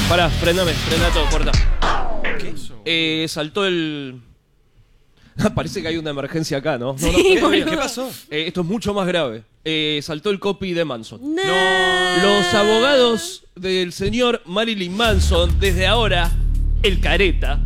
Pará, frena todo, corta. ¿Qué? Saltó el... Parece que hay una emergencia acá, ¿no? Sí, ¿Qué pasó? Esto es mucho más grave. Saltó el copy de Manson. No. Los abogados del señor Marilyn Manson, desde ahora, el careta.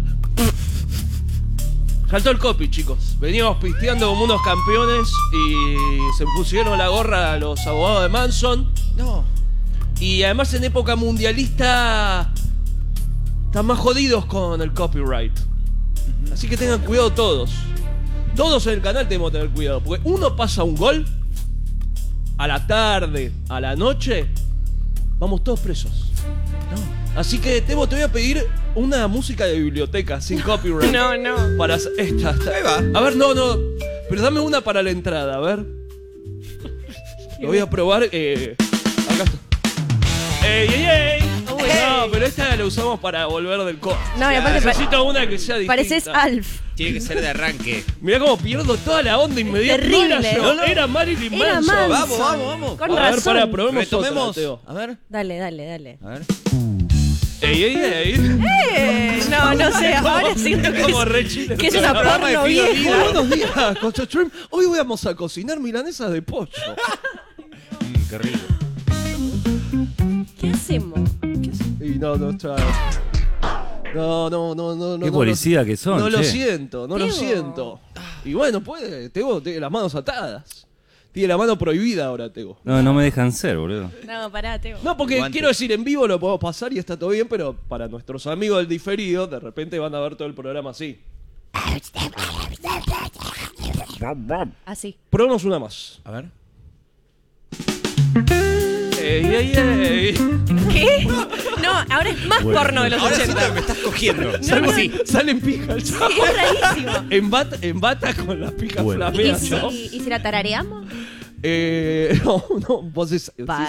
Saltó el copy, chicos. Veníamos pisteando como unos campeones y se pusieron la gorra a los abogados de Manson. No. Y además en época mundialista están más jodidos con el copyright. Así que tengan cuidado todos. Todos en el canal tenemos que tener cuidado. Porque uno pasa un gol a la tarde, a la noche, vamos todos presos. No. Así que te voy a pedir una música de biblioteca sin copyright. No. Para esta. Ahí va. A ver, no. Pero dame una para la entrada, a ver. Lo voy a probar. Acá está. ¡Ey! No, pero esta la usamos para volver del co. No, y aparte necesito una que sea distinta. pareces Alf. Tiene que ser de arranque. Mirá cómo pierdo toda la onda inmediatamente. Terrible. No, era Marilyn Era Manson. Manson. Vamos. Con A ver, razón. pará, probemos Retomemos. otra, Teo. A ver. Dale. A ver. ¡Ey! No sé, ahora siento Es como re chile. que es una programa de porno Fido vieja. Dido. Buenos días, Costa Stream. Hoy vamos a cocinar milanesas de pollo. Qué rico. ¿Qué hacemos? Y no, chaval. No. Qué policía que son, No lo che. siento. Teo. Y bueno, puede. Teo tiene las manos atadas. Tiene la mano prohibida ahora, Teo. No me dejan ser, boludo. No, pará, Teo. No, porque Guante. quiero decir, en vivo lo podemos pasar y está todo bien, pero para nuestros amigos del diferido, de repente van a ver todo el programa así. Así. Probemos una más. A ver. ¡Ey! ¿Qué? No, ahora es más Bueno, porno de los Ahora 80. siento que me estás cogiendo. Salen pijas el chavo. Es rarísimo. Embata con las pijas Bueno. ¿Y flameas, si, ¿no? y si la tarareamos? No, vos decís...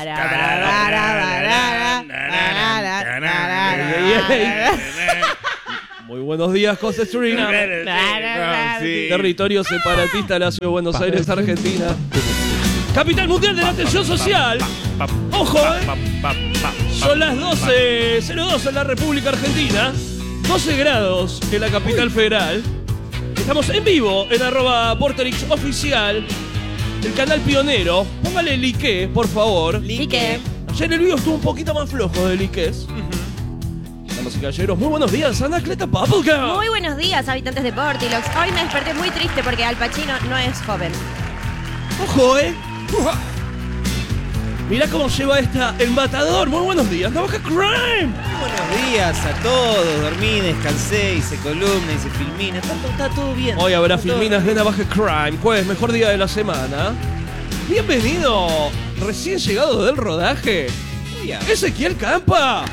Muy buenos días, José Stream. Territorio separatista de la ciudad de Buenos Aires, Argentina. Capital mundial de la atención social. Ojo, son las 12:02 en la República Argentina. 12 grados en la capital federal. Estamos en vivo en @Porterix Oficial. El canal pionero. Póngale like, por favor. ¿Y qué? Ayer el video estuvo un poquito más flojo de likes. Damas y caballeros, muy buenos días, Anacleta Bubblegum. Muy buenos días, habitantes de Portilox. Hoy me desperté muy triste porque Al Pacino no es joven. Ojo, mirá cómo lleva esta el matador. Muy buenos días, Navaja Crime. Buenos días a todos. Dormí, descansé, hice columna, hice filmina. Está todo bien. Hoy habrá Está todo filminas de Navaja Crime. Jueves, mejor día de la semana. Bienvenido, recién llegado del rodaje, bien. Ezequiel Campa.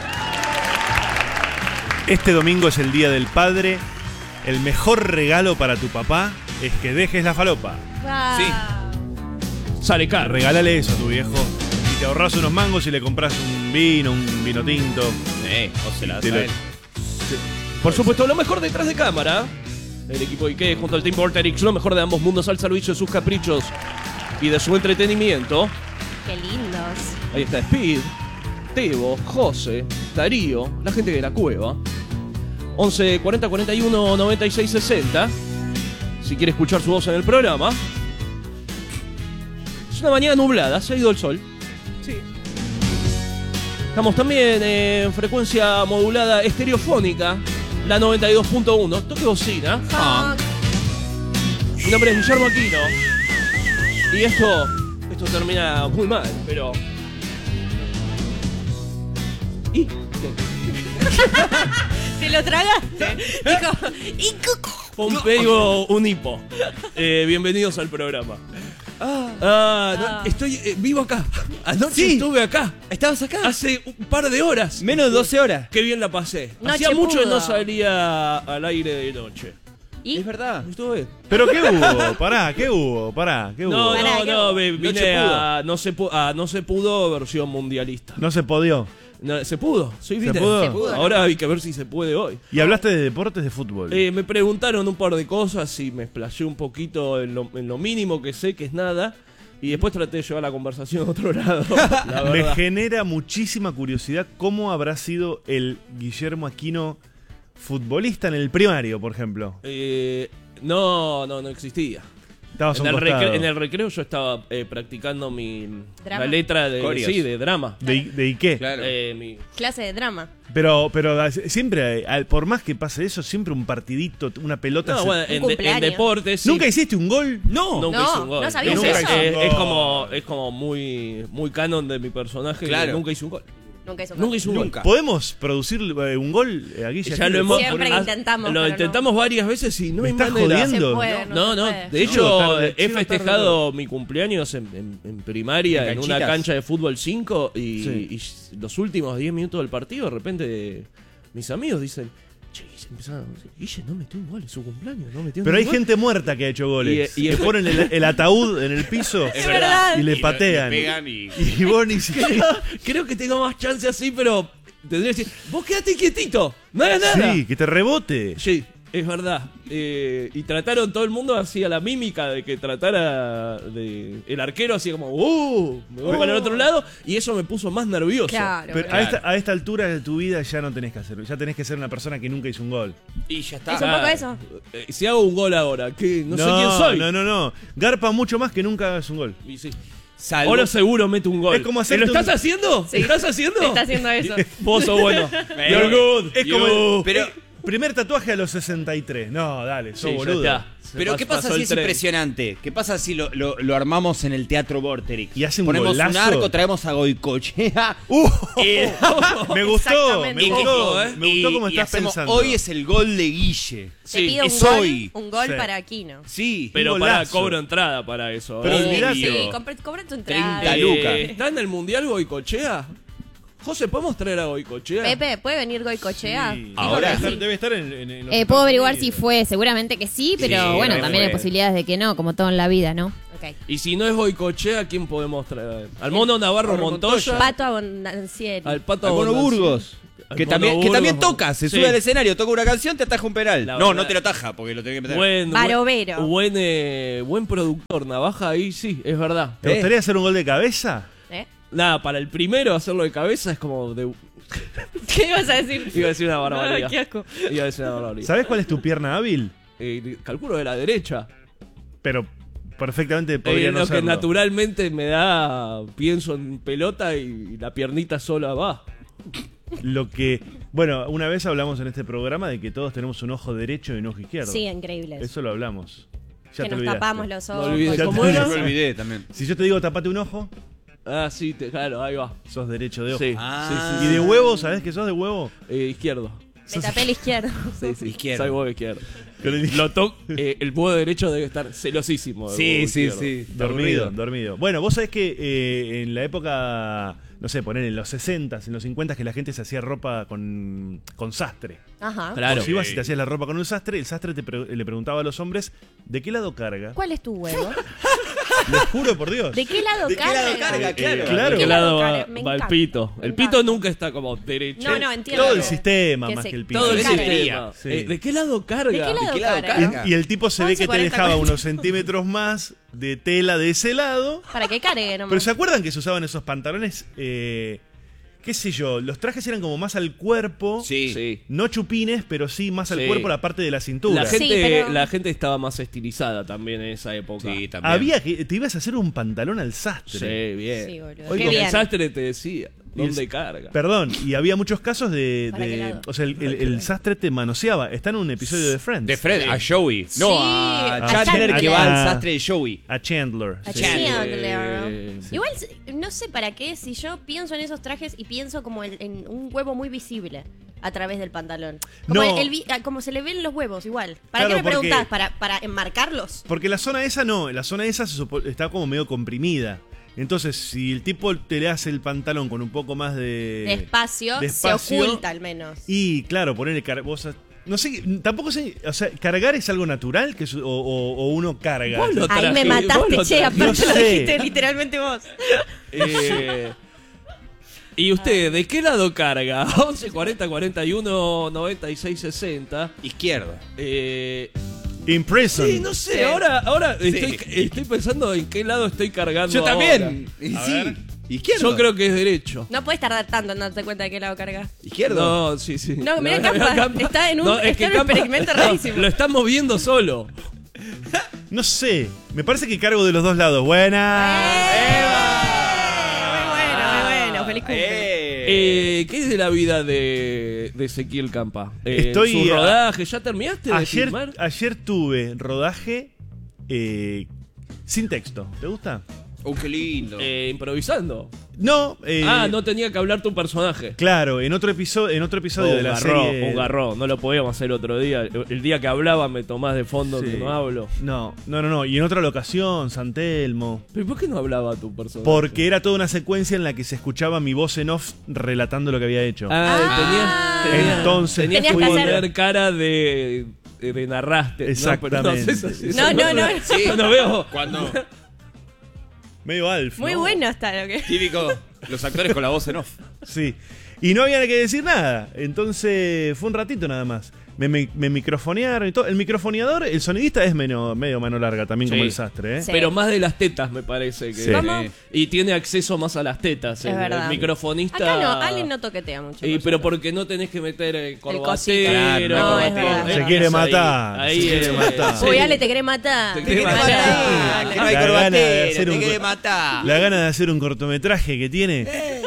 Este domingo es el Día del Padre. El mejor regalo para tu papá es que dejes la falopa. Wow. Sí. Sale caro. Regálale eso a tu viejo. Y te ahorras unos mangos y le compras un vino tinto. O se la das Te a lo- él. Por supuesto, lo mejor detrás de cámara. El equipo IKEA junto al Team Vorterix, lo mejor de ambos mundos al servicio de sus caprichos y de su entretenimiento. Qué lindos. Ahí está Speed, Tebo, José, Darío, la gente de la cueva. 11 40 41 96 60. Si quiere escuchar su voz en el programa. Es una mañana nublada, se ha ido el sol. Sí. Estamos también en frecuencia modulada estereofónica, la 92.1. Toque bocina. Ah. Mi nombre es Guillermo Aquino. Y esto termina muy mal, pero... ¿Y? ¿Te lo tragaste? Dijo, ¿y cucu? Pompeo un hipo. Bienvenidos al programa. Estoy vivo acá. Anoche Sí. estuve acá. ¿Estabas acá? Hace un par de horas. Menos de 12 horas. Qué bien la pasé. Noche Hacía mucho que no pudo. salía al aire de noche. ¿Y? Es verdad. ¿Estuve? ¿Pero qué hubo? ¿Qué hubo? ¿Qué hubo? No, Pará, no, ¿qué? vine a no se pudo versión mundialista. No se podió. No, se pudo, sí, ¿Se vine. pudo? Se pudo, Ahora hay que ver si se puede hoy. Y hablaste de deportes de fútbol. Me preguntaron un par de cosas y me explayé un poquito en lo mínimo que sé, que es nada. Y después traté de llevar la conversación a otro lado. La Me verdad. genera muchísima curiosidad cómo habrá sido el Guillermo Aquino futbolista en el primario, por ejemplo. No existía. Estabas a En un el, costado. en el recreo yo estaba practicando ¿Drama? la letra de, Coreos. sí, de drama. ¿De Ike? Claro. Clase de drama. Pero siempre, por más que pase eso, siempre un partidito, una pelota. No, bueno, en cumpleaños. deportes sí. ¿Nunca hiciste un gol? No. Nunca No, hice un gol. no sabías Nunca eso. hice- Nunca hice un gol. es como muy canon de mi personaje. Claro. Que nunca hice un gol. Nunca hizo Nunca hice un Nunca. ¿Podemos producir un gol a Guille Ya Aquino? lo hemos Siempre ah, intentamos, Lo pero intentamos varias veces y no ¿Me hay estás manera. jodiendo? Se puede, No, se puede. de hecho Chivo tarde, he chivo festejado mi cumpleaños en primaria ¿En en una canchitas? cancha de fútbol 5 Sí. y los últimos 10 minutos del partido de repente mis amigos dicen, che, y se empezaron a decir, Guille no metió un gol, es su cumpleaños, no metió Pero un hay gol. gente muerta que ha hecho goles. Y- le ponen el ataúd en el piso Es verdad. y le patean. Le pegan y... Y vos ni siquiera... Creo que tengo más chance así, pero tendría que decir, vos quedate quietito, no hagas nada. Sí, que te rebote. Sí, es verdad. Y trataron todo el mundo así a la mímica de que tratara de. El arquero así como, me voy para el otro lado. Y eso me puso más nervioso. Claro. Pero boludo. a esta altura de tu vida ya no tenés que hacerlo. Ya tenés que ser una persona que nunca hizo un gol. Y ya está. Es un poco eso. Si hago un gol ahora, ¿qué? No sé quién soy. No. Garpa mucho más que nunca hagas un gol. Y sí. Salvo... Ahora seguro meto un gol. Es como ¿Lo hacerte estás un- haciendo? Sí. ¿Estás haciendo? Está haciendo eso. Vos sos bueno. You're good. Es como You. Pero, primer tatuaje a los 63. No, dale, sos Sí, ya boludo. está. Se pero ¿qué pasa pasó si el es tren. impresionante? ¿Qué pasa si lo armamos en el Teatro Vorterix? Y hace un Ponemos golazo. un arco, traemos a Goicochea. Me gustó, Exactamente. me gustó, Ojo, me gustó cómo y estás hacemos, pensando. hoy es el gol de Guille. Te pido es un gol, hoy. un gol Sí. para Aquino. Sí. Pero Un para golazo. cobro entrada para eso. Pero ¿eh? olvidate. Sí, Obvio. compra tu entrada. 30 lucas. ¿Está en el Mundial Goicochea? José, ¿podemos traer a Goicochea? Pepe, ¿puede venir Goicochea? Sí. Ahora Dijo que sí. debe estar en los Puedo Estados averiguar Unidos. si fue, seguramente que sí, pero Sí, bueno, ahí también hay fue. posibilidades de que no, como todo en la vida, ¿no? Ok. Y si no es Goicochea, ¿quién podemos traer? ¿Al Mono Navarro Montoya? Pato Abondancieri. Al Pato Al Mono Abondancieri. Burgos. Al Que Mono también Burgos. toca, se Sí. sube al escenario, toca una canción, te ataja un penal. La No, verdad. no te lo ataja, porque lo tenés que meter. Barovero. Buen productor. Navaja ahí, sí, es verdad. ¿Te gustaría hacer un gol de cabeza? ¿Eh? Nada, para el primero hacerlo de cabeza es como de... ¿Qué ibas a decir? Iba a decir una Ay, barbaridad. qué asco. Iba a decir una barbaridad. ¿Sabés cuál es tu pierna hábil? Calculo de la derecha. Pero perfectamente podría no Lo que serlo. naturalmente me da... Pienso en pelota y la piernita sola va. Lo que... Bueno, una vez hablamos en este programa de que todos tenemos un ojo derecho y un ojo izquierdo. Sí, increíble. Eso lo hablamos. Ya Que te nos olvidaste. tapamos los ojos. olvides. Ya ¿Cómo te- era? Me olvidé también. Si yo te digo tapate un ojo, Ah, sí, claro, ahí va. sos derecho de ojo. Sí, Ah. sí, ¿Y de huevo? ¿Sabés que sos de huevo? izquierdo. Me tapé el izquierdo. Sí, sí. Izquierdo. Soy huevo izquierdo. El huevo derecho debe estar celosísimo. del Sí, huevo sí, izquierdo. sí. Dormido. Bueno, vos sabés que en la época, no sé, poner en los 60s, en los 50s, que la gente se hacía ropa con sastre. Ajá. Claro. Vos ibas y te hacías la ropa con un sastre, el sastre le preguntaba a los hombres, ¿de qué lado carga? ¿Cuál es tu huevo? Les juro por Dios. ¿De qué lado ¿De qué carga? lado carga? Claro. Claro. ¿De qué lado va, Cara, me va el encanta. pito? Me El encanta. pito nunca está como derecho. No, entiendo. Todo el sistema Que más se- que el pito. Todo el Carga. sistema. Sí. ¿De qué lado carga? ¿De qué lado qué lado carga? carga? Y el tipo se ve que te 11:40. dejaba unos centímetros más de tela de ese lado. Para que cargue nomás. Pero ¿se acuerdan que se usaban esos pantalones? Qué sé yo, los trajes eran como más al cuerpo. Sí. Sí. No chupines, pero sí más al Sí. cuerpo la parte de la cintura. La gente, Sí, pero- la gente estaba más estilizada también en esa época. Sí, también. Había que te ibas a hacer un pantalón al sastre. Sí, bien. Sí, boludo. Hoy Qué con bien. El sastre te decía, Y el- ¿dónde carga? Perdón, y había muchos casos ¿Para qué de lado? o sea, el sastre te manoseaba. Está en un episodio de Friends. De Fred a Joey. No, Sí, a a Chandler que Chandler. va al Ah. sastre de Joey. A Chandler. A Sí. Chandler. Sí. Igual, no sé para qué, si yo pienso en esos trajes y pienso como en un huevo muy visible a través del pantalón. Como, No. como se le ven los huevos, igual. ¿Para Claro, qué me porque- preguntás? ¿Para enmarcarlos? Porque la zona esa no, la zona esa está como medio comprimida. Entonces, si el tipo te le hace el pantalón con un poco más de Despacio, de se espacio, oculta al menos. Y claro, ponerle no sé, tampoco sé, o sea, cargar es algo natural que o uno carga. Vos lo Ahí me traje- vos mataste, lo che, trajiste. aparte No lo sé. dijiste literalmente vos. ¿Y usted de qué lado carga? 11 40 41 96 60. Izquierdo. Imprison. Sí, no sé, ahora estoy pensando en qué lado estoy cargando. Yo también. ahora. Y A sí. ver. Izquierdo. Yo creo que es derecho. No puedes tardar tanto en darte cuenta de qué lado cargas. Izquierdo. No, sí. No, mira Campa, está en un es que Campa- experimento rarísimo. Lo está moviendo solo. No sé. Me parece que cargo de los dos lados. Buena. Muy bueno, feliz cumple. ¿Qué es de la vida de Ezequiel Campa? Estoy, su rodaje, ¿ya terminaste de Ayer, filmar? ayer tuve rodaje sin texto. ¿Te gusta? Qué lindo. Improvisando. No. No tenía que hablar tu personaje. Claro, en otro episodio de la serie. Un garrón, no lo podíamos hacer otro día. El día que hablaba me tomás de fondo Sí. que no hablo. No. Y en otra locación, San Telmo. ¿Pero por qué no hablaba tu personaje? Porque era toda una secuencia en la que se escuchaba mi voz en off relatando lo que había hecho. Entonces tenías que fui- poner cara de narraste. Exactamente. No. Sí. No veo. Cuando. Medio Alf. Muy ¿no? bueno está lo que. Típico. Los actores con la voz en off. Sí. Y no había que decir nada. Entonces fue un ratito nada más. Me microfonearon y todo. El microfoneador, el sonidista es medio mano larga también, Sí. como el sastre, ¿eh? Sí. Pero más de las tetas, me parece. Que Sí. ¿Cómo? Y tiene acceso más a las tetas. Es verdad. El microfonista. Acá no, alguien no toquetea mucho. Pero porque no tenés que meter cosito. corbatero. Claro, no, es verdad. Se quiere Ahí, matar, Ahí, se quiere matar. sí. Uy, Ale, te querés matar. Te querés matar. Que no hay La gana de corbatero, hacer te un quiere co- matar. La gana de hacer un cortometraje que tiene.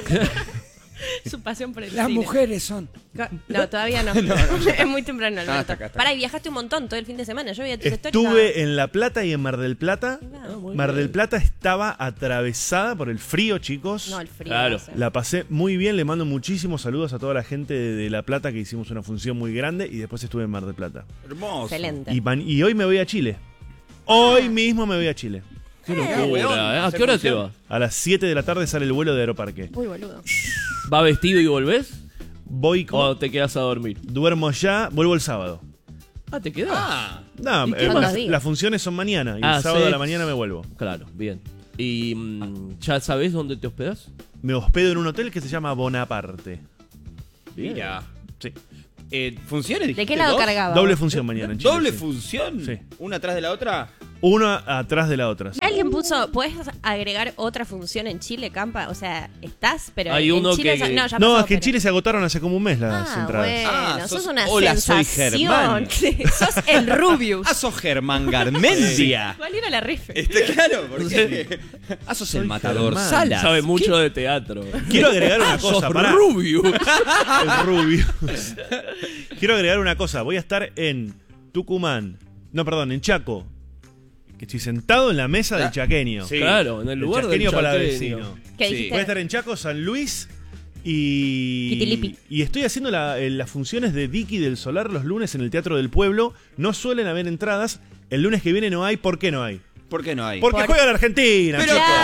Su pasión por el Las cine. mujeres son. No, todavía no. Es muy temprano, Alberto. está acá. Pará, y viajaste un montón todo el fin de semana. Yo vi a tus stories. Estuve en La Plata y en Mar del Plata. Mar del Plata estaba atravesada por el frío, chicos. No, el frío. Claro. no sé. La pasé muy bien, le mando muchísimos saludos a toda la gente de La Plata, que hicimos una función muy grande, y después estuve en Mar del Plata. Hermoso. Excelente. Y hoy me voy a Chile. Hoy mismo me voy a Chile. Qué locura, ¿A qué hora te vas? A las 7 de la tarde sale el vuelo de Aeroparque. Uy, boludo. ¿Va vestido y volvés? Voy ¿O te quedás a dormir? duermo ya, vuelvo el sábado. ¿te quedás? No, ¿Y qué más? las funciones son mañana y Ah, el sábado a la sí. mañana me vuelvo. Claro, bien. ¿Y ya sabés dónde te hospedás? Me hospedo en un hotel que se llama Bonaparte. Mira. Sí. ¿Funciones? ¿De qué dijiste, lado dos? cargaba? Doble función mañana en Chile. ¿Doble sí. función? Sí. ¿Una atrás de la otra? Una atrás de la otra. sí. Alguien puso, ¿puedes agregar otra función en Chile, Campa? O sea, estás, pero Hay en uno Chile... que- No, ya No, pasó, es que en pero- Chile se agotaron hace como un mes las entradas. Bueno, sos una Hola, soy sensación. Germán. Sí, sos el Rubius. sos Germán Garmendia. ¿Cuál era la rife? Claro, porque. Sos el matador Germán. Salas. Sabe mucho de teatro. Quiero agregar una cosa, pará. Rubio. El rubio. Quiero agregar una cosa. Voy a estar en Tucumán. No, perdón, en Chaco. Que estoy sentado en la mesa del chaqueño. Sí. Claro, en el lugar del chaqueño chaqueño. palavecino. ¿Qué Sí. dijiste? Voy a estar en Chaco, San Luis y... Kitilipi. Y estoy haciendo las funciones de Dicky del Solar los lunes en el Teatro del Pueblo. No suelen haber entradas. El lunes que viene no hay. ¿Por qué no hay? ¿Por qué no hay? Porque juega la Argentina, Pero- chicos.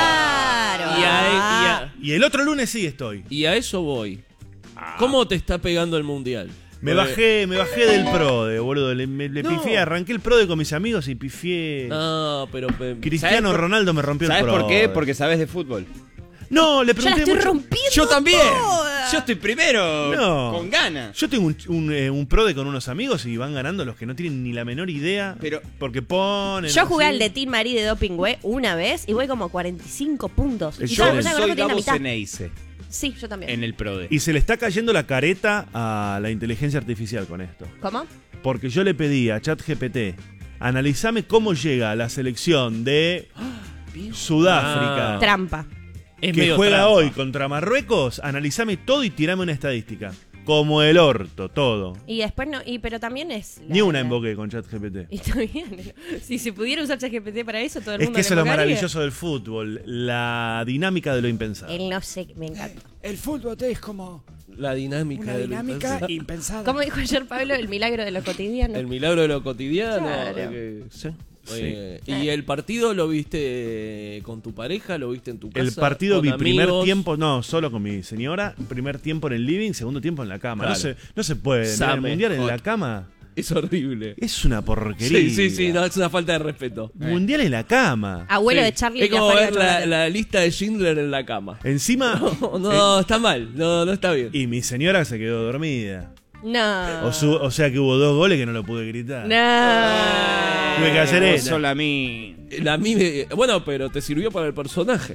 Claro. Y el otro lunes sí estoy. Y a eso voy. ¿Cómo te está pegando el mundial? Me bajé del PRODE, boludo. Le pifié, arranqué el PRODE con mis amigos y pifié. No, pero... Cristiano ¿Sabes por- Ronaldo me rompió el ¿Sabes PRODE. por qué? Porque sabes de fútbol. No, le Ya la pregunté estoy mucho. rompiendo Yo también. toda. Yo estoy primero. No. Con ganas. Yo tengo un PRODE con unos amigos y van ganando los que no tienen ni la menor idea. Pero- porque ponen. Yo jugué así. al de Team Marie de Doping Way una vez y voy como 45 puntos. Y Yo ya, ya Soy conozco tiene la Gabo mitad. Ceneice Sí, yo también. en el PRODE. Y se le está cayendo la careta a la inteligencia artificial con esto. ¿Cómo? Porque yo le pedí a ChatGPT, analizame cómo llega la selección de Sudáfrica. Trampa. Es que medio juega trampa. hoy contra Marruecos, analizame todo y tirame una estadística. Como el orto, todo. Y después no, pero también es... Ni una invoqué con ChatGPT. Y está bien. Si se pudiera usar ChatGPT para eso, todo el Es mundo que eso es lo invocaría. maravilloso del fútbol, la dinámica de lo impensado. Él no sé, me encanta. El fútbol es como La dinámica una de lo dinámica impensado. impensada. Como dijo ayer Pablo, el milagro de lo cotidiano. El milagro de lo cotidiano. Claro. Sí. ¿Y el partido lo viste con tu pareja? ¿Lo viste en tu casa? El partido con vi primer amigos? tiempo, no, solo con mi señora, primer tiempo en el living, segundo tiempo en la cama. Claro. No se puede, ¿no? El Same, mundial en la hot. cama Es horrible. es una porquería. Sí, no, es una falta de respeto. Mundial en la cama. Abuelo Sí. de Charlie. Es como la ver fábrica de chocolate. la lista de Schindler en la cama. Encima, No, está mal. No está bien. y mi señora se quedó dormida. No. O sea que hubo 2 goles que no lo pude gritar. No. Tuve que hacer eso. Solo a mí. A mí bueno, pero te sirvió para el personaje.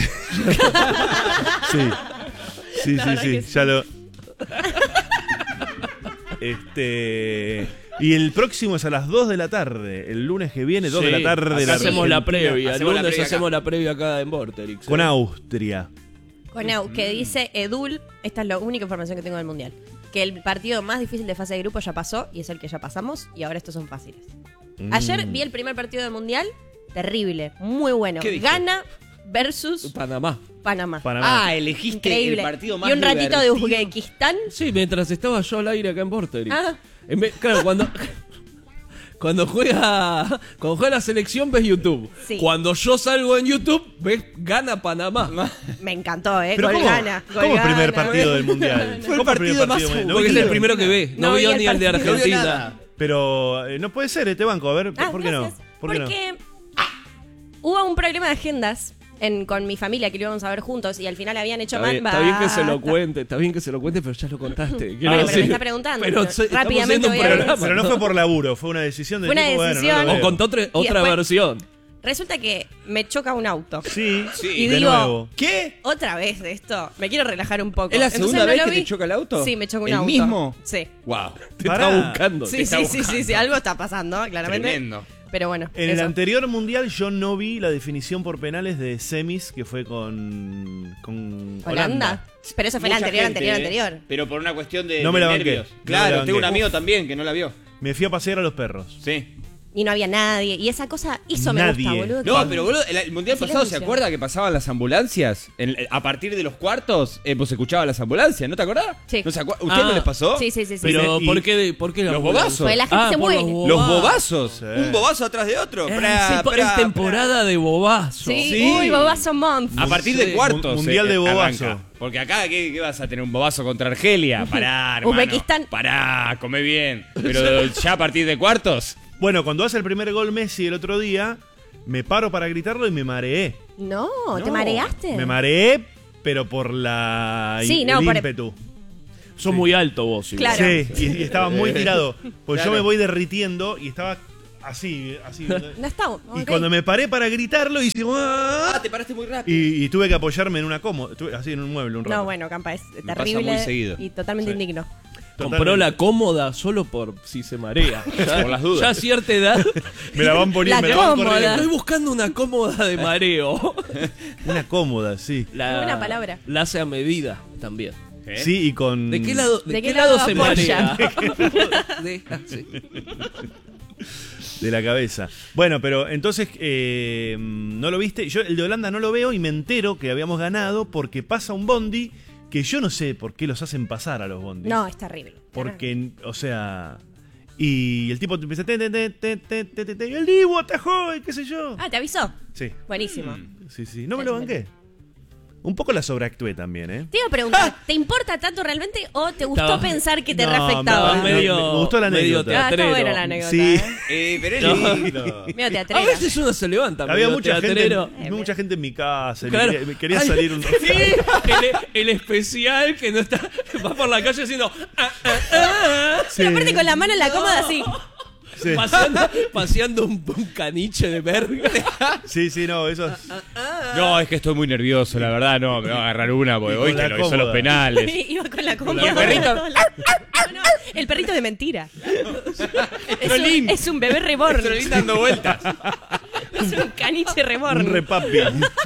Sí. Sí, La sí, verdad sí. que Ya lo. Y el próximo es a las 2 de la tarde. El lunes que viene, 2 de la tarde. Acá la hacemos la previa. El Hacemos la lunes previa hacemos acá. la previa acá en Vorterix. Con Austria. Con Au, que dice Edul, esta es la única información que tengo del Mundial, que el partido más difícil de fase de grupo ya pasó y es el que ya pasamos y ahora estos son fáciles. Ayer vi el primer partido del Mundial, terrible, muy bueno. ¿Qué dije? Ghana versus Panamá. Panamá. Panamá. Ah, elegiste Increíble. el partido más y un ratito de divertido. Uzbekistán. Sí, mientras estaba yo al aire acá en Vorterix. Ah. Claro, cuando juega la selección ves YouTube. Sí. Cuando yo salgo en YouTube ves gana Panamá. Me encantó, Pero Gol ¿cómo? Ghana. Gol ¿Cómo el primer Gana. partido del Mundial? Fue el ¿Cómo partido más del- Porque es viste? el primero que ve. No, No vi vio el ni el de partido. No vio Argentina. nada. Pero no puede ser, te banco. A ver, Ah, ¿por qué no? gracias. ¿Por qué no? Porque hubo un problema de agendas con mi familia que lo íbamos a ver juntos y al final habían hecho Está bien, mal. está bien que se lo Basta. cuente, pero ya lo contaste. Quiero Bueno, pero decir, me está preguntando, pero pero estamos rápidamente haciendo un voy a ver. programa. Pero no fue por laburo, fue una decisión de Fue una tipo, decisión. Bueno, no lo O veo. contó otra después- versión. Resulta que me choca un auto. Sí, Sí, Y de digo, nuevo. ¿Qué? Otra vez de esto. Me quiero relajar un poco. ¿Es la Entonces segunda no vez lo que vi. te choca el auto? Sí, me choca un ¿El auto. mismo? Sí. Wow. Te Pará. está buscando. Sí, sí. Algo está pasando, claramente. Tremendo. Pero bueno. En el eso. anterior mundial yo no vi la definición por penales de semis que fue con ¿Holanda? Pero eso fue Mucha el gente, anterior. Pero por una cuestión de, No me de la banqué. nervios. No me Claro, la tengo un banqué. amigo también que no la vio. Me fui a pasear a los perros. Sí. Y no había nadie. Y esa cosa, eso me Nadie. gusta, boludo. No, que- pero boludo, el mundial pasado, ¿se Silencio. acuerda que pasaban las ambulancias? A partir de los cuartos, pues se escuchaban las ambulancias, ¿no te acordás? Sí. ¿No se acuerda? ¿Usted no les pasó? Sí. Pero Y- ¿por qué Los bobazos. Porque la gente se por muere. Los bobazos. Sí. Un bobazo atrás de otro. Es Pra, temporada de bobazo. Sí. Sí. Uy, bobazo month. A partir de Sí. cuartos. Mundial de bobazo. arranca. Porque acá, ¿qué vas a tener? ¿Un bobazo contra Argelia? Pará, hermano. Uzbekistán. Pará, come bien. Pero ya a partir de cuartos. Bueno, cuando hace el primer gol Messi el otro día, me paro para gritarlo y me mareé. No, ¿te mareaste? Me mareé, pero por la Sí, el no, por- ímpetu. Sos muy alto vos. igual. Claro. Sí, y estaba muy tirado. Pues Claro. yo me voy derritiendo y estaba así. No está. Y ok. cuando me paré para gritarlo, hice ¡ah! Te paraste muy rápido. Y tuve que apoyarme en una cómoda, así en un mueble un rato. No, bueno, Campa, es Me pasa terrible muy seguido. y totalmente Sí. indigno. Compró Totalmente. la cómoda solo por si se marea. Ya, Por las dudas. Ya a cierta edad. Me la van poniendo, La me la van cómoda. corriendo. Estoy buscando una cómoda de mareo. Una cómoda, sí. Buena palabra. La hace a medida también. ¿Eh? Sí, y con. ¿De qué lado, ¿De qué lado se apoya? marea? Sí. De la cabeza. Bueno, pero entonces no lo viste. Yo el de Holanda no lo veo y me entero que habíamos ganado porque pasa un bondi que yo no sé por qué los hacen pasar a los bondis. No, es terrible. Porque, o sea. Y el tipo empieza. Y el Dibu atajó y qué sé yo. Ah, ¿te avisó? Sí, Buenísimo. sí. No me lo banqué. Un poco la sobreactué también, ¿eh? Te iba a preguntar, ¿te importa tanto realmente o te gustó Estaba- pensar que te No, reafectaba? no, medio, me gustó la medio anécdota. Ah, está teatrero. buena la anécdota. Sí. Pero es No. lindo. Medio A teatrera. veces uno se levanta. Había medio mucha gente, teatrero. mucha gente en mi casa. y Claro. me quería Ay, salir un Sí, el especial que no está. Va por la calle haciendo. Sí. Y aparte con la mano en la cómoda así. Sí. Paseando un caniche de verga. Sí, no, eso es. No, es que estoy muy nervioso, la verdad, no, me va a agarrar una, porque Y hoy con que la lo hizo cómoda. los penales. Iba con la cómoda. ¿Y el perrito? No, el perrito de mentira. Trolín. Es un bebé reborn. Trolín dando vueltas. Es un caniche reborn. Un repapi.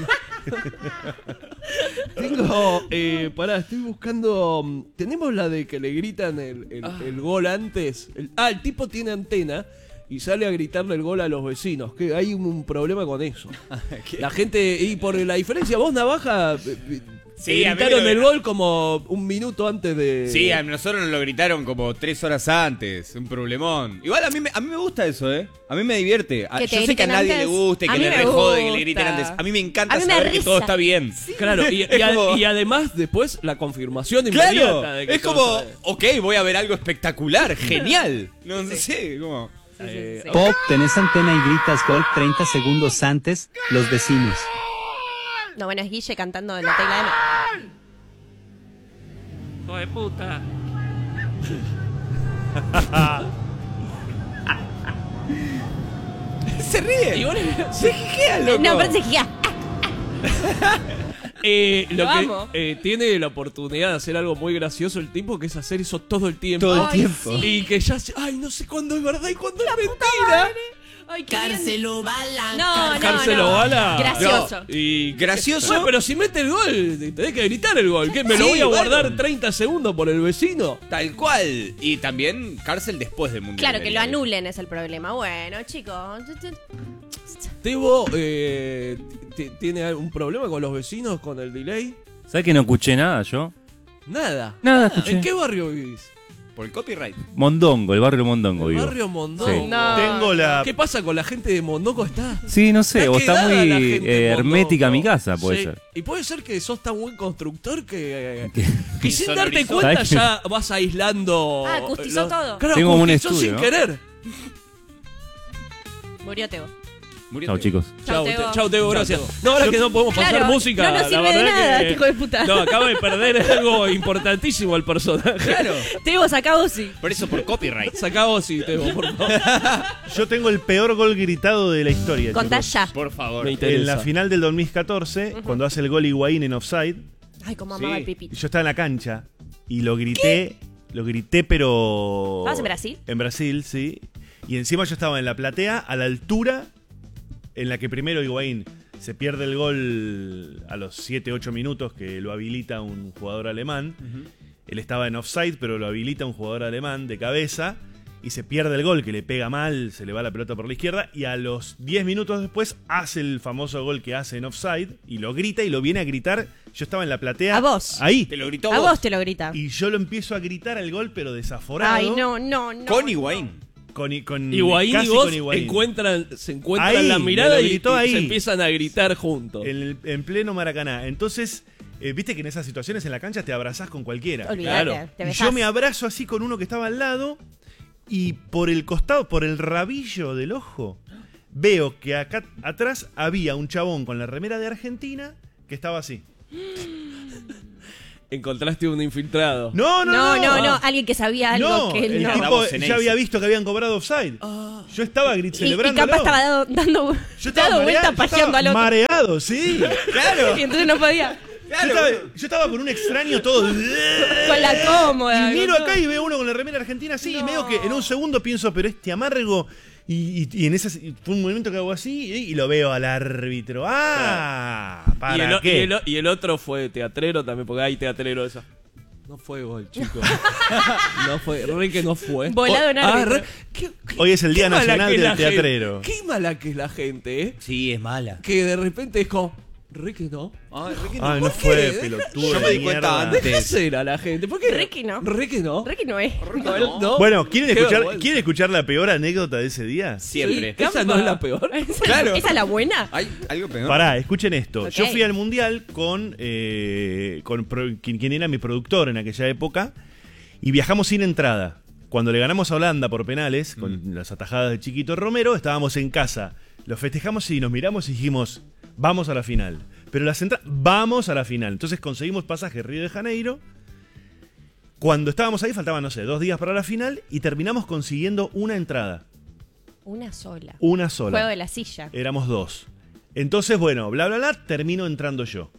Tengo. Pará, estoy buscando. Tenemos la de que le gritan el gol antes. El tipo tiene antena y sale a gritarle el gol a los vecinos. Que hay un problema con eso. La gente. Y por la diferencia, vos, Navaja. Sí, a mí gritaron me lo- el gol como un minuto antes de. Sí, a nosotros nos lo gritaron como 3 horas antes, un problemón. Igual a mí me gusta eso, ¿eh? A mí me divierte. Que te Yo sé que a griten nadie antes. le guste, A que mí le me rejode, que gusta. le griten antes. A mí me encanta A mí me saber que risa. todo está bien. Claro, Es como- y además después la confirmación Claro, inmediata de que es todo como, está bien. ok, voy a ver algo espectacular, genial. No sé, como... Sí. Pop, tenés antena y gritas gol 30 segundos antes, los vecinos. No, bueno, es Guille cantando en la tecla M. Hijo de puta. Se ríe. Y bueno, Se jijea, loco. No, pero se gira. lo amo. que tiene la oportunidad de hacer algo muy gracioso el tipo, que es hacer eso todo el tiempo. Todo el Ay, tiempo. sí. Y que ya ay, no sé cuándo es verdad y cuándo es mentira. Ay, qué bien. Cárcelo bala. No, Cárcelo bala. Gracioso. Y Gracioso. Bueno, pero si mete el gol, tenés que gritar el gol. ¿Qué? ¿Me lo Sí, voy a guardar bueno. 30 segundos por el vecino? Tal cual. Y también cárcel después del mundial. Claro, que lo anulen es el problema. Bueno, chicos. Tebo tiene algún problema con los vecinos, con el delay. ¿Sabes que no escuché nada yo? Nada. Nada escuché. ¿En qué barrio vivís? Por el copyright. Mondongo, el barrio Mondongo El vivo. barrio Mondongo. Sí. No. Tengo la... ¿Qué pasa con la gente de Mondongo? Está Sí, no sé, o está quedada muy la gente de hermética Mondongo. mi casa, puede Sí. ser. Y puede ser que sos tan buen constructor que Que- sin darte Insonorizó. cuenta ¿Sabes? ya vas aislando. Ah, acustizó todo. Claro, Tengo un acustizó estudio, sin ¿no? querer. Murió Teo. Murió Chao, Teo. chicos. Chao, Chau, Teo. chau, Teo, gracias. No, ahora que no podemos pasar Claro, música, no nos la sirve de verdad nada, que... este hijo de puta. No, acaba de perder algo importantísimo el personaje. Claro. Teo, saca vos sí. Por eso, por copyright. Saca vos y Teo, por favor. Yo tengo el peor gol gritado de la historia. Contá chicos. ya. Por favor. Me interesa. En la final del 2014, cuando hace el gol Higuaín en offside, Ay, cómo amaba Sí. el pipito. yo estaba en la cancha y lo grité, pero... ¿Estabas en Brasil? En Brasil, sí. Y encima yo estaba en la platea a la altura en la que primero Higuaín se pierde el gol a los 7-8 minutos que lo habilita un jugador alemán. Él estaba en offside, pero lo habilita un jugador alemán de cabeza y se pierde el gol, que le pega mal, se le va la pelota por la izquierda y a los 10 minutos después hace el famoso gol que hace en offside y lo grita y lo viene a gritar. Yo estaba en la platea. A vos. Ahí. Te lo gritó A vos. vos te lo grita. Y yo lo empiezo a gritar al gol, pero desaforado. Ay, no, no, no. Con Higuaín. Con Higuaín casi y vos con Higuaín. se encuentran Ahí, la mirada me lo y gritó ahí. se empiezan a gritar juntos. En pleno Maracaná. Entonces, viste que en esas situaciones en la cancha te abrazás con cualquiera. Olvídate, Claro. te Y besás. yo me abrazo así con uno que estaba al lado y por el costado, por el rabillo del ojo, veo que acá atrás había un chabón con la remera de Argentina que estaba así. Encontraste un infiltrado. No, No, alguien que sabía algo No, que él el no. tipo Andamos en ya Ace. había visto que habían cobrado offside. Yo estaba Y celebrando. capaz estaba dando vueltas paseando al otro. Mareado, sí. Claro. Y entonces no podía. Yo estaba con un extraño todo. Con la cómoda. Y miro con acá todo. y veo uno con la remera argentina así. Y No. medio que en un segundo pienso, pero este amargo. Y en ese fue un movimiento que hago así y lo veo al árbitro. ¡Ah! ¿Para qué? Y el otro fue teatrero también, porque hay teatrero esa. No fue gol, chicos. No fue. Re que no fue. Volado en árbitro. Hoy es el Día qué mala Nacional que es del la gente. Teatrero. Qué mala que es la gente, ¿eh? Sí, es mala. Que de repente es como. Re que no. Ay, Ricky, Ay, no ¿Por fue qué? pelotudo. Yo me de di cuenta mierda. antes. Deja ser a la gente. ¿Por qué? Re que no. Re que no. Re que no es. No. Bueno, ¿quieren Qué escuchar, vergüenza. ¿quieren escuchar la peor anécdota de ese día? Siempre. Esa no es la peor. Claro. ¿Esa es la buena? ¿Hay algo peor? Pará, escuchen esto. Ok. Yo fui al mundial con quien era mi productor en aquella época y viajamos sin entrada. Cuando le ganamos a Holanda por penales, con las atajadas de Chiquito Romero, estábamos en casa. Lo festejamos y nos miramos y dijimos, vamos a la final. Pero las entradas, vamos a la final. Entonces conseguimos pasaje Río de Janeiro. Cuando estábamos ahí faltaban, no sé, 2 días para la final y terminamos consiguiendo una entrada. Una sola. Una sola. Juego de la silla. Éramos 2. Entonces, bueno, bla, bla, bla, termino entrando yo.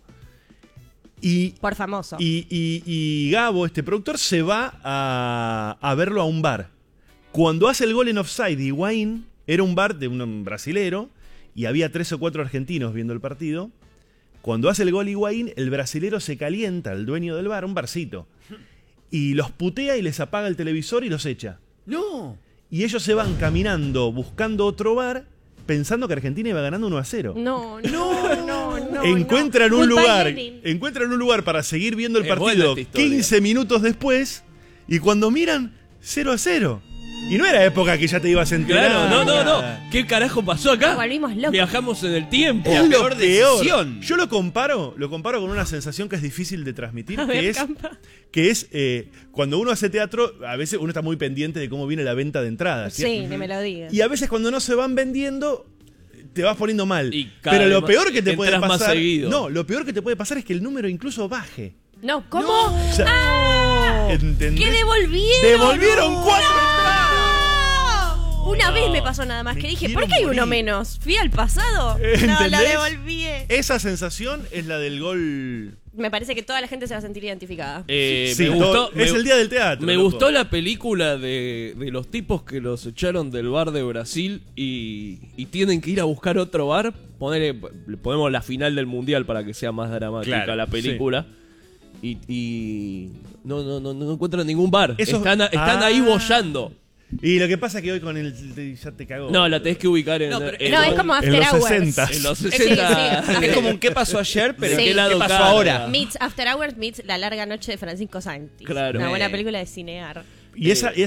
Y Por famoso. y Gabo, este productor, se va a verlo a un bar. Cuando hace el gol en offside, Higuaín era un bar de un brasilero y había 3 o 4 argentinos viendo el partido. Cuando hace el gol Higuaín, el brasilero se calienta, el dueño del bar, un barcito, y los putea y les apaga el televisor y los echa. No. Y ellos se van caminando buscando otro bar pensando que Argentina iba ganando 1-0. No. Encuentran no. un Goodbye, lugar, Lenin. encuentran un lugar para seguir viendo el Es buena partido esta historia. 15 minutos después y cuando miran 0-0. Y no era época que ya te ibas a enterar. Claro, no. ¿Qué carajo pasó acá? Nos volvimos locos. Viajamos en el tiempo. La Es lo peor peor. decisión. Yo lo comparo con una sensación que es difícil de transmitir, A ver, Campa. que es cuando uno hace teatro, a veces uno está muy pendiente de cómo viene la venta de entradas. Sí, ni me lo digas. Y a veces cuando no se van vendiendo, te vas poniendo mal. Y cada Pero lo vez peor que te puede entras más pasar. seguido. No, lo peor que te puede pasar es que el número incluso baje. No, ¿cómo? O sea, ¿entendés? ¿Qué devolvieron? ¡Devolvieron 4 entradas! Una vez me pasó nada más, me que dije, quiero ¿por qué hay uno morir. menos? ¿Fui al pasado? No, la ¿Entendés? devolví. Esa sensación es la del gol. Me parece que toda la gente se va a sentir identificada. Sí, Me gustó, es el día del teatro. Me loco. gustó la película de los tipos que los echaron del bar de Brasil y tienen que ir a buscar otro bar. Le ponemos la final del mundial para que sea más dramática Claro, la película. Y no encuentran ningún bar. Eso- Están ahí boyando. Y lo que pasa es que hoy con el. Ya te cagó. No, la tenés que ubicar en, No, pero- No, es como en After los Hours. 60. en los Sí, 60. sí. Es como un ¿qué pasó ayer? Pero Sí. ¿qué lado pasó cara? ahora? Meets After Hours meets La larga noche de Francisco Santi. Claro. Una buena película de cinear. Y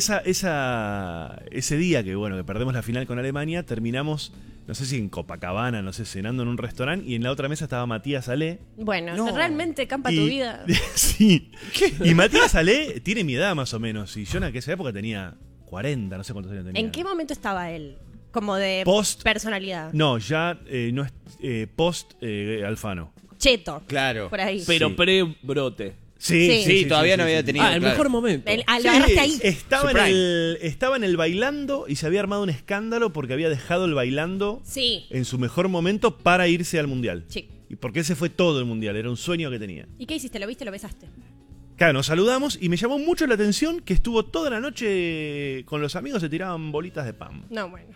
ese día que bueno que perdemos la final con Alemania, terminamos, no sé si en Copacabana, no sé, cenando en un restaurante, y en la otra mesa estaba Matías Alé. Bueno, No. realmente campa y, tu vida. Sí. Y Matías Alé tiene mi edad más o menos. Y yo en aquella época tenía 40, no sé cuántos años tenía. ¿En qué momento estaba él? Como de Post- personalidad. No, ya no es post Alfano. Cheto. Claro. Por ahí. Pero Sí. pre-brote. Sí. Sí, todavía no había tenido. El claro. mejor momento. Lo Sí, agarraste ahí. estaba Su estaba en el bailando y se había armado un escándalo porque había dejado el bailando Sí. en su mejor momento para irse al mundial. Sí. Y porque ese fue todo el mundial, era un sueño que tenía. ¿Y qué hiciste? ¿Lo viste? ¿Lo besaste? Claro, nos saludamos y me llamó mucho la atención que estuvo toda la noche con los amigos, se tiraban bolitas de pan. No, bueno.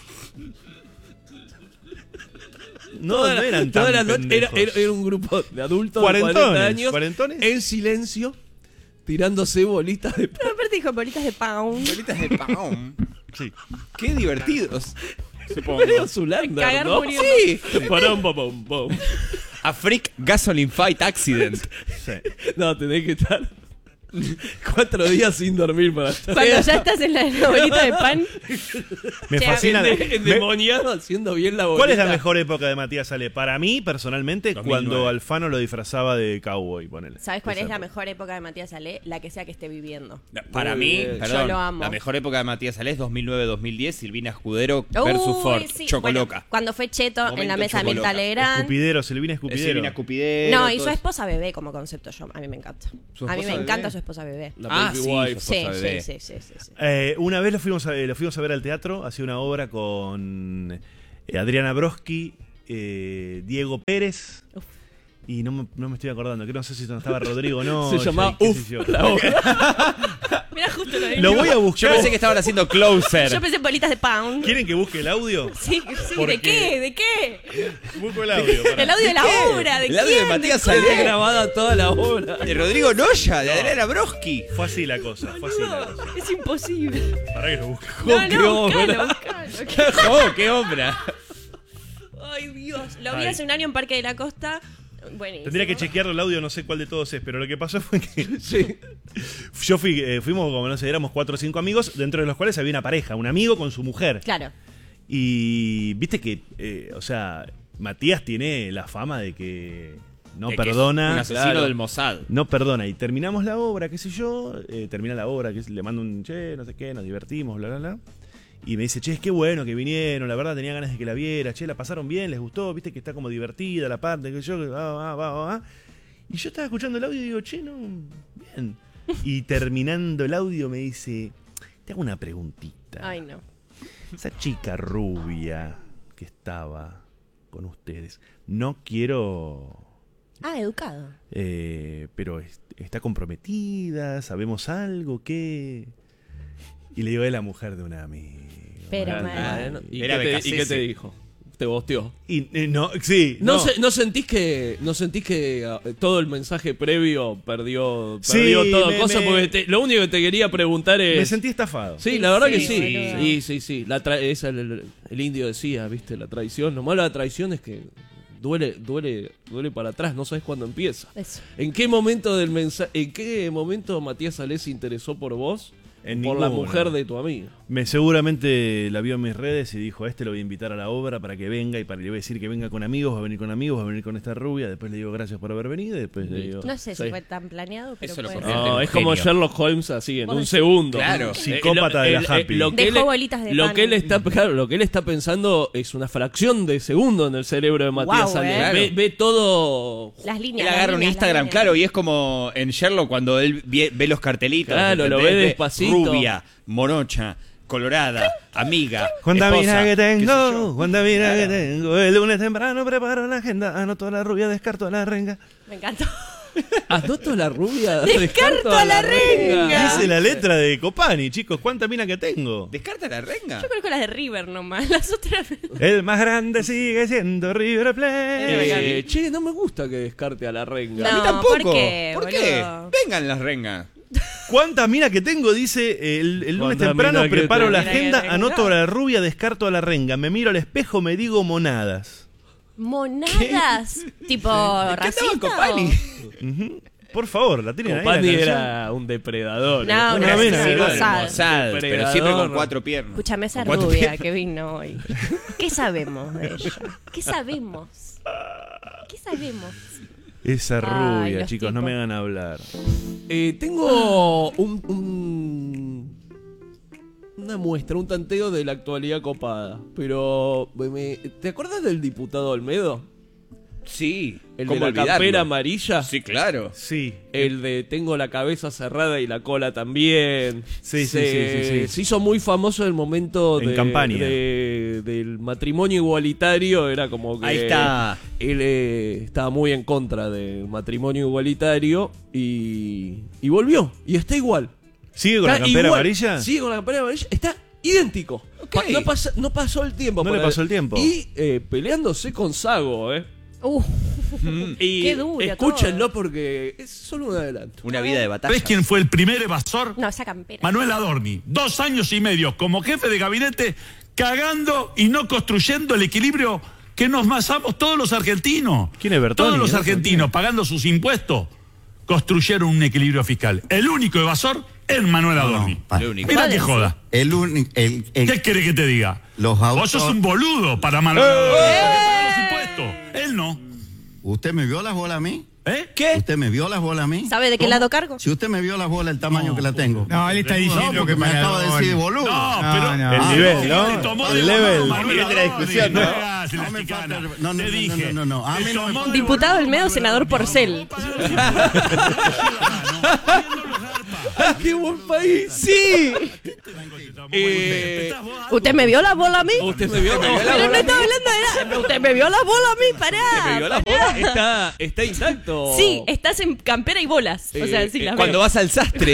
No eran toda tan la noche pendejos. era un grupo de adultos de 40 Cuarentones, años cuarentones. en silencio tirándose bolitas de Pero aparte dijo bolitas de pound. Bolitas de pan. Sí. Qué divertidos. Supongo. medio Zulander, Cagar ¿no? muriendo. Sí. Parón, pom, pom, pom. A freak gasoline fight accident. Sí. No, tenés que estar 4 días sin dormir para estar Cuando ya estás en la bolita de pan. Me Che, fascina. endemoniado haciendo bien la bolita. ¿Cuál es la mejor época de Matías Ale? Para mí, personalmente, 2009. cuando Alfano lo disfrazaba de cowboy, ponele. ¿Sabes cuál Esa es la época. mejor época de Matías Ale? La que sea que esté viviendo. Para Muy mí, bien. perdón, Yo lo amo. la mejor época de Matías Alés, 2009-2010, Silvina Escudero Uy, versus Ford, sí. Chocoloca. Bueno, cuando fue Cheto en Momento la mesa de Mirta Chocoloca. Legrand. Escupidero, Silvina Escupidero. Silvina Escupidero. No, y su todo eso. esposa bebé como concepto yo. A mí me encanta. ¿Su A mí me esposa encanta bebé? su esposa bebé. La Ah, baby sí, wife. Sí, esposa bebé. sí. Una vez lo fuimos a ver al teatro, hacía una obra con Adriana Broski, Diego Pérez. Uf. Y no me estoy acordando, que no sé si no estaba Rodrigo o no. Se llamaba qué sé Uf, yo. la obra. Mira, justo lo Lo voy a buscar. Yo pensé que estaban haciendo Closer. Yo pensé en bolitas de pound. ¿Quieren que busque el audio? Sí, Porque- ¿de qué? ¿De qué? Busco el audio. pará. El audio de la obra, ¿de El audio de quién? Matías quién? Salía Alé. grabada toda la obra. De Rodrigo Noya, de Adriana Broski. Fue así la cosa, fue así la cosa. Es imposible. Para que lo busque. No, qué no, obra. buscalo. ¡Oh, qué obra! Ay, Dios. Lo vi Ay. hace un año en Parque de la Costa. Buenísimo. Tendría que chequearlo el audio, no sé cuál de todos es, pero lo que pasó fue que Sí. fuimos como no sé, éramos 4 o 5 amigos, dentro de los cuales había una pareja, un amigo con su mujer. Claro. Y viste que, o sea, Matías tiene la fama de que no De que es perdona. un asesino Claro. del Mossad. No perdona. Y terminamos la obra, qué sé yo. Termina la obra, que le mando un che, no sé qué, nos divertimos, bla, bla, bla. Y me dice, che, es que bueno que vinieron, la verdad tenía ganas de que la viera, che, la pasaron bien, les gustó, viste que está como divertida la parte, que yo, va. Y yo estaba escuchando el audio y digo, che, no, bien. Y terminando el audio me dice, te hago una preguntita. Ay, no. Esa chica rubia que estaba con ustedes, no quiero... Ah, educado. pero está comprometida, sabemos algo, ¿qué? Y le digo, es la mujer de una amiga. Pero, Ah, man. bueno. ¿Y Era qué te Becasese. dijo? Te bosteó. Y no, sí. ¿No sentís que todo el mensaje previo perdió Sí, todo me- cosa? me- Porque lo único que te quería preguntar es... Me sentí estafado. Sí, la verdad que Sí, sí. boludo. Sí. Esa el indio decía, ¿viste? La traición. Lo malo de la traición es que duele para atrás, no sabes cuándo empieza. Eso. ¿En qué momento del mensaje, en qué momento Matías Alés se interesó por vos? En Por la ninguno. mujer de tu amiga. Seguramente la vio en mis redes y dijo, lo voy a invitar a la obra para que venga y le voy a decir que venga con amigos, va a venir con amigos, va a venir con esta rubia. Después le digo gracias por haber venido y después le digo... No sé si Sí. fue tan planeado, pero Eso lo puede corrió. ser. No, es como genio. Sherlock Holmes así, en Vos un decís. segundo. Claro. Psicópata de la Happy. Lo que Dejó él- bolitas de lo pan. que él está, claro, lo que él está pensando es una fracción de segundo en el cerebro de Matías Guau, Alés. Claro. Ve todo. Las líneas. Él las agarra un líneas, Instagram, las líneas. claro, y es como en Sherlock cuando él ve los cartelitos. Claro, lo ¿entendés? ve despacito. Rubia, morocha, colorada, amiga, Cuánta esposa, mina que qué sé tengo, yo. cuánta mina que tengo. El lunes temprano preparo la agenda, anoto a la rubia, descarto a la renga. Me encantó. Anoto a la rubia. Descarto a la renga. Dice la letra de Copani, chicos, cuánta mina que tengo. Descarta la renga. Yo conozco las de River nomás. Las otras. El más grande sigue siendo River Plate. Che, no me gusta que descarte a la renga. A mí No, tampoco. ¿por qué, ¿Por qué? boludo? Vengan las rengas. ¿Cuánta mina que tengo? Dice el lunes Cuánta temprano mina que preparo tengo. la Mira que agenda, tengo. anoto a la rubia, descarto a la renga. Me miro al espejo, me digo monadas. Monadas. Tipo ¿Qué racista. estaba Copani? Ujú. Por favor, la tienen ahí. la Copani canción. era un depredador. No, Una un mina, asesino era de Mossad. Mossad, pero Depredador, siempre con ¿no? 4 piernas. Escúchame esa Con cuatro rubia piernas. que vino hoy. ¿Qué sabemos de ella? ¿Qué sabemos? ¿Qué sabemos? Esa Ay, rubia, los chicos, no tipos. me hagan hablar. Tengo una muestra, un tanteo de la actualidad copada. Pero, ¿te acuerdas del diputado Olmedo? Sí. El de ¿cómo la olvidarlo? campera amarilla. Sí, claro. Sí. El de tengo la cabeza cerrada y la cola también. Sí, Se sí. hizo muy famoso el momento En campaña. del matrimonio igualitario. Era como que Ahí está. él estaba muy en contra del matrimonio igualitario y volvió. Y está igual. ¿Sigue con la Está campera igual. amarilla? Sigue con la campera amarilla. Está idéntico. Ok. No pasó el tiempo. No por le pasó el tiempo. Y peleándose con Sago, Y Qué duro escúchenlo todo. porque es solo un adelanto. Una vida de batalla. ¿Sabés quién fue el primer evasor? No, esa campera. Manuel Adorni. 2 años y medio como jefe de gabinete, cagando y no construyendo el equilibrio que nos masamos todos los argentinos. ¿Quién es Bertoni? Todos los ¿No? argentinos pagando sus impuestos construyeron un equilibrio fiscal. El único evasor es Manuel Adorni. El único. Mira que joda. ¿Qué quiere que te diga? Vos sos un boludo para Manuel Adorni. Paga los impuestos. Él no. ¿Usted me vio las bolas a mí? ¿Eh? ¿Qué? ¿Usted me vio las bolas a mí? ¿Sabe de qué lado cargo? Si usted me vio las bolas, el tamaño que la tengo. No, él está diciendo porque que me para acaba de decir boludo. No, pero no. El nivel, ¿no? te tomó El de la level. mano Manuel Nivel de la Adorni, discusión, ¿no? hagas la No me chicana. falta- no, no, Te no, dije. no, no, a Te mí no me tomó falta- de Diputado la Olmedo, mano senador Manuel Porcel. ¡Qué buen país! ¡Sí! ¿Usted me vio la bola a mí? ¿Usted me vio la bola? Pero no estaba hablando de nada. ¿Usted me vio la bola a mí? Pará. ¿Me vio la bola? Está intacto. Sí, estás en campera y bolas. O sea, sí, las Cuando veo. vas al sastre.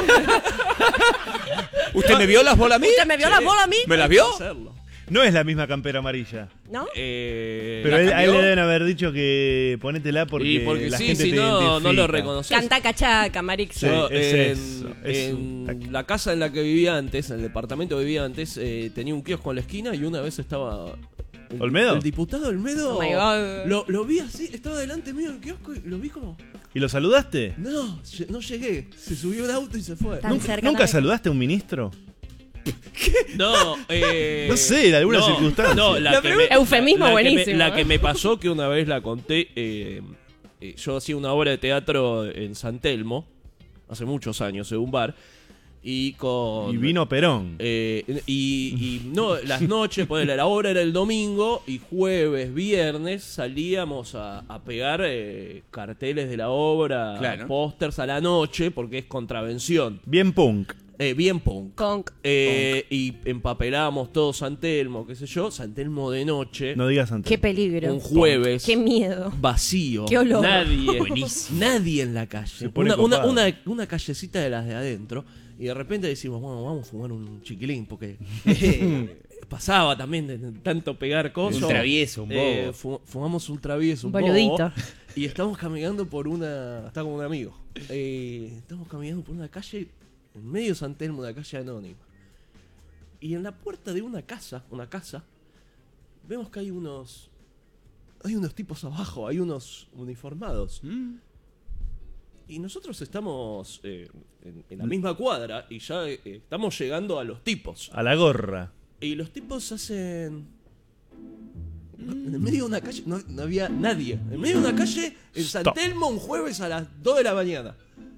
¿Usted me vio las bolas a mí? ¿Usted me vio la bola a mí? ¿Me las vio? Hacerlo. No es la misma campera amarilla. ¿No? Pero a él le deben haber dicho que ponétela porque, Y porque la sí, gente si te no, identifica. no lo reconoces. Canta cachaca, Marix. Sí, Yo, es en eso, es en la casa en la que vivía antes, en el departamento que vivía antes, tenía un kiosco en la esquina y una vez estaba... ¿Olmedo? El diputado Olmedo. Oh my God. Lo vi así, estaba delante mío del kiosco y lo vi como... ¿Y lo saludaste? No, no llegué. Se subió el auto y se fue. Tan ¿Nunca, cerca ¿nunca también. saludaste a un ministro? No, No sé, en alguna circunstancia. No, Eufemismo buenísimo, La que me pasó, que una vez la conté, yo hacía una obra de teatro en San Telmo, hace muchos años, en un bar, y con... Y vino Perón. y no, las noches, ponele, la hora era el domingo, y jueves, viernes, salíamos a pegar carteles de la obra, Claro. pósters a la noche, porque es contravención. Bien punk. Bien punk. Conk. Y empapelábamos todo San Telmo, qué sé yo, San Telmo de noche, No digas antes. Qué peligro. un jueves, Qué miedo. vacío, Qué olor. nadie en la Se calle, pone copado. una callecita de las de adentro, y de repente decimos, bueno, vamos a fumar un chiquilín, porque pasaba también de tanto pegar cosas. Un travieso, un bobo. Fumamos un travieso, un Boludito. bobo, y estamos caminando por está con un amigo, estamos caminando por una calle, en medio de San Telmo, una calle anónima. Y en la puerta de una casa, vemos que hay unos tipos abajo, hay unos uniformados. Y nosotros estamos en la misma cuadra y ya estamos llegando a los tipos. A la gorra. Y los tipos hacen... En el medio de una calle no había nadie. En medio de una calle en San Stop. Telmo un jueves a las 2 de la mañana.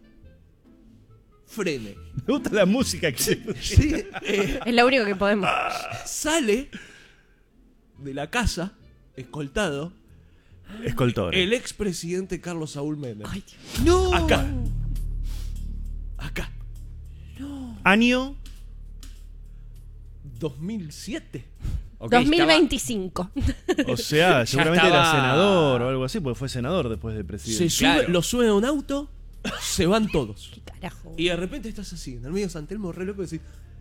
Frene. Me gusta la música que se Sí, Es lo único que podemos. sale de la casa, escoltado, Escoltor. el expresidente Carlos Saúl Menem. Ay, ¡No! Acá. Acá. Año 2007. Ok, 2025. O sea, seguramente estaba- era senador o algo así, porque fue senador después de Se presidente. sube, Claro. lo suben a un auto, se van todos. Carajo. Y de repente estás así, en el medio de San Telmo, re loco, y decís,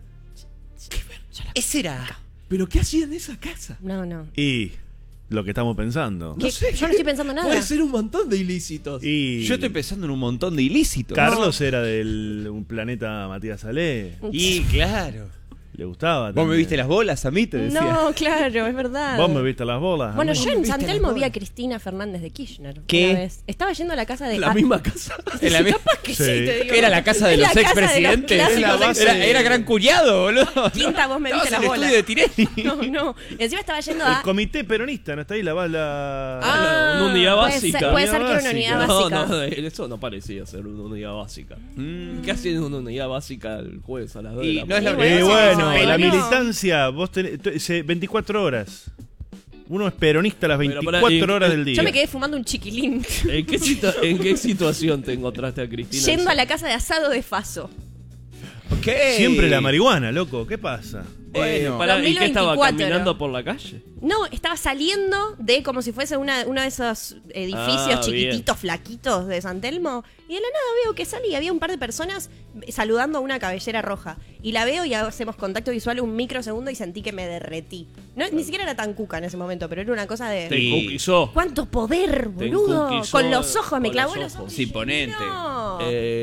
Ese era. ¿pero qué hacía en esa casa? No, no. Y lo que estamos pensando. ¿Qué? Yo no estoy pensando nada. Puede ser un montón de ilícitos. Y Yo estoy pensando en un montón de ilícitos. Carlos era del un planeta Matías Salé. Y claro. Le gustaba. Vos me también. viste las bolas a mí, te decía. No, claro, es verdad. Vos me viste las bolas. Bueno, a mí. yo en ¿Viste San las Telmo vi bolas? a Cristina Fernández de Kirchner. ¿Qué? Una vez. Estaba yendo a la casa de. La misma casa. En la misma- Capaz que sí, Sí. te digo. ¿Qué era la casa de Es los la casa de los expresidentes? clásicos Es la base- Era gran cuñado, boludo. Quinta, vos me Estabas viste en las el bolas. estudio de Tirelli. No, no. Encima estaba yendo El a. comité peronista, ¿no está ahí la bala? Una unidad puede básica. ser- Puede ser que era una Unidad unidad No, básica. no, eso no parecía ser una unidad básica. ¿Qué hacen en una unidad básica el jueves a las 2 de Y la no es la mañana? Sí, Bueno, bueno, la no. militancia, vos tenés 24 horas. Uno es peronista las Pero 24 horas del día. Yo me quedé fumando un chiquilín. ¿En qué situación te encontraste a Cristina? Yendo a la casa de asado de Faso. Ok. Siempre la marihuana, loco. ¿Qué pasa? Bueno. ¿Y qué estaba 2024 caminando era. por la calle? No, estaba saliendo de como si fuese uno de esos edificios Ah, chiquititos, flaquitos de San Telmo. Y de la nada veo que sale y había un par de personas saludando a una cabellera roja. Y la veo y hacemos contacto visual un microsegundo y sentí que me derretí. No, ni siquiera era tan cuca en ese momento, pero era una cosa Te de... conquistó. ¡Cuánto poder, Te boludo! encuquizó Con los ojos, me con clavó los los ojos. ojos. Sí, imponente. No.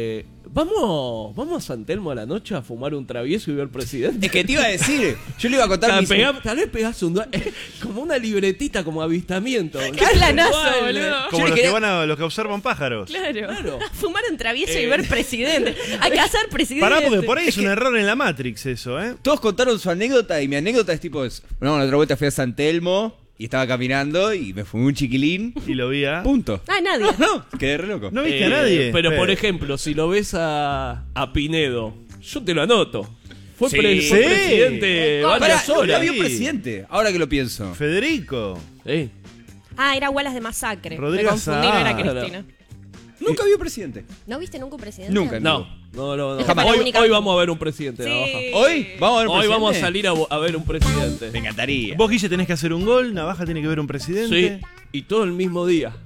Vamos a San Telmo a la noche a fumar un travieso y ver presidente. Es que te iba a decir, yo le iba a contar mis... Tal vez pegás como una libretita, como avistamiento. ¡Qué planazo, Igual, boludo! Como le los quería- que van a los que observan pájaros. Claro. Fumar un travieso y ver presidente. Hay que hacer presidente. Pará, porque por ahí es un error en la Matrix eso, ¿eh? Todos contaron su anécdota y mi anécdota es tipo... No, la otra vuelta fui a San Telmo y estaba caminando y me fumé un chiquilín. Y lo vi a... Punto. Ah, nadie. No, quedé re loco. ¿No viste a nadie? Pero por ejemplo, si lo ves a Pinedo, yo te lo anoto. Fue, Sí. fue Sí. presidente Pará, varias no horas. había un presidente, ahora que lo pienso. Federico. Ah, era Wallace de Masacre. Rodríguez Me confundí, no era Saada. Cristina. Nunca había presidente. ¿No viste nunca un presidente? Nunca. No. Esta fue la Hoy, única- hoy vamos a ver un presidente de Sí. Navaja. ¿Hoy? ¿Vamos a ver un Hoy presidente? vamos a salir a ver un presidente. Me encantaría. Vos, Guille, tenés que hacer un gol. Navaja tiene que ver un presidente. Sí, y todo el mismo día.